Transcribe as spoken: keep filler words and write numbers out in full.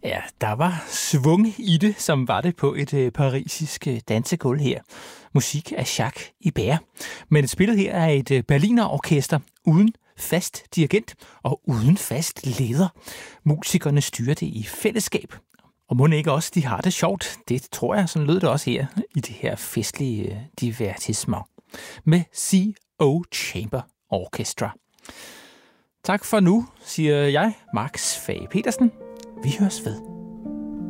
Ja, der var svung i det, som var det på et øh, parisisk øh, dansegulv her. Musik af Jacques Ibert. Men spillet her er et øh, Berliner orkester uden fast dirigent og uden fast leder. Musikerne styrer det i fællesskab. Og må ikke også de har det sjovt? Det tror jeg, sådan lød det også her i det her festlige øh, divertissement. Med C O Chamber Orchestra. Tak for nu, siger jeg, Max Fage Petersen. Vi høres ved.